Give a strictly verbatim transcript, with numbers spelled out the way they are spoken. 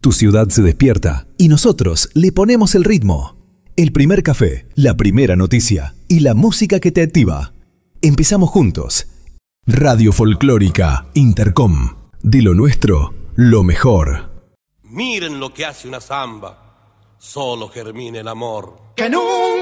Tu ciudad se despierta y nosotros le ponemos el ritmo. El primer café, la primera noticia y la música que te activa. Empezamos juntos. Radio Folclórica Intercom. De lo nuestro, lo mejor. Miren lo que hace una samba. Solo germina el amor. Que nunca